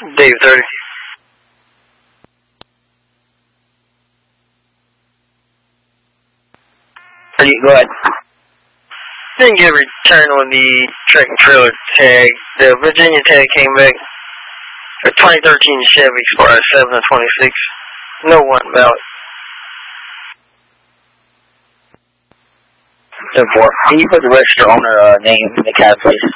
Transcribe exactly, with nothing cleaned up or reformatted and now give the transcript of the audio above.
Dave thirty. Go ahead. Didn't get a return on the track and trailer tag. The Virginia tag came back. A twenty thirteen Chevy Explorer seven of twenty-six. No one about it. Ten four. Can you put the register owner uh, name in the cab, please?